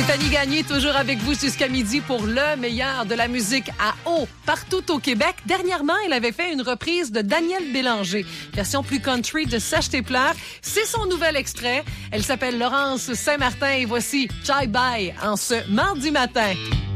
Stéphanie Gagné, toujours avec vous jusqu'à midi pour le meilleur de la musique à eau partout au Québec. Dernièrement, elle avait fait une reprise de Daniel Bélanger, version plus country de Sèche tes pleurs. C'est son nouvel extrait. Elle s'appelle Laurence Saint-Martin et voici Chai Bye en ce mardi matin.